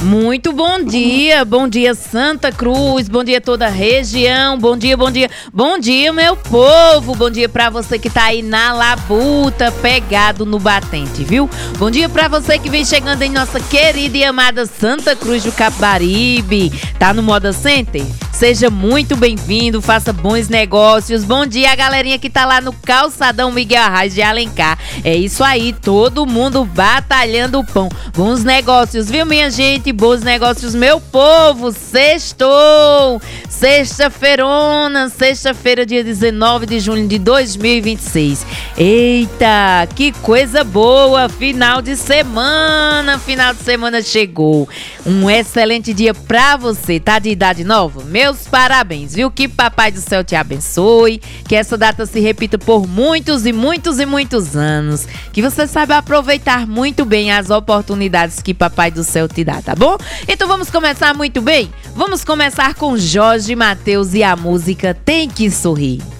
Muito bom dia Santa Cruz, bom dia toda a região, bom dia, meu povo, bom dia pra você que tá aí na labuta, pegado no batente, viu? Bom dia pra você que vem chegando em nossa querida e amada Santa Cruz do Capibaribe, tá no Moda Center? Seja muito bem-vindo, faça bons negócios. Bom dia a galerinha que tá lá no Calçadão Miguel Arraes de Alencar. É isso aí, todo mundo batalhando o pão. Bons negócios, viu minha gente? Bons negócios, meu povo. Sextou! Sexta-feirona, sexta-feira, dia 19 de junho de 2026. Eita, que coisa boa! Final de semana chegou. Um excelente dia pra você. Tá de idade nova? Meus parabéns, viu? Que Papai do Céu te abençoe, que essa data se repita por muitos e muitos e muitos anos, que você saiba aproveitar muito bem as oportunidades que Papai do Céu te dá, tá bom? Então vamos começar muito bem? Vamos começar com Jorge Mateus e a música Tem que Sorrir.